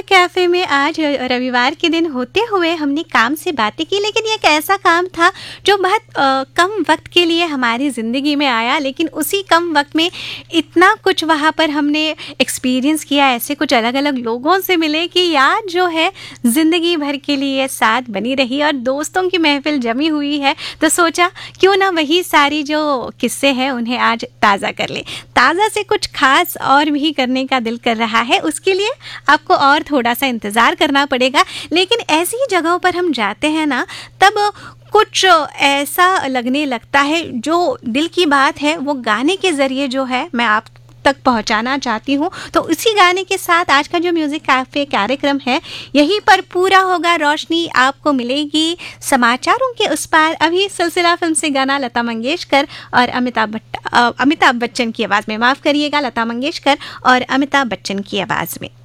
Music cafe में आज रविवार के दिन होते हुए हमने काम से बातें की, लेकिन ये एक ऐसा काम था जो बहुत कम वक्त के लिए हमारी ज़िंदगी में आया, लेकिन उसी कम वक्त में इतना कुछ वहाँ पर हमने एक्सपीरियंस किया, ऐसे कुछ अलग अलग लोगों से मिले कि याद जो है ज़िंदगी भर के लिए साथ बनी रही और दोस्तों की महफिल जमी हुई है। तो सोचा क्यों ना वही सारी जो किस्से हैं उन्हें आज ताज़ा कर ले। ताज़ा से कुछ खास और भी करने का दिल कर रहा है, उसके लिए आपको और थोड़ा सा इंतज़ार करना पड़ेगा। लेकिन ऐसी ही जगहों पर हम जाते हैं ना, तब कुछ ऐसा लगने लगता है जो दिल की बात है वो गाने के ज़रिए जो है मैं आप तक पहुंचाना चाहती हूँ। तो इसी गाने के साथ आज का जो म्यूज़िक कैफ़े कार्यक्रम है यहीं पर पूरा होगा। रोशनी आपको मिलेगी समाचारों के उस पार। अभी सिलसिला फिल्म से गाना लता मंगेशकर और अमिताभ बच्चन की आवाज़ में, माफ़ करिएगा, लता मंगेशकर और अमिताभ बच्चन की आवाज़ में।